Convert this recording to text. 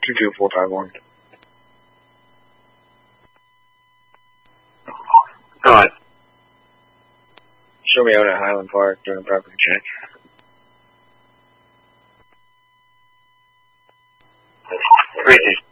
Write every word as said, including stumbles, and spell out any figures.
two two four five one. Go ahead. Show me out at Highland Park doing a property check. Three six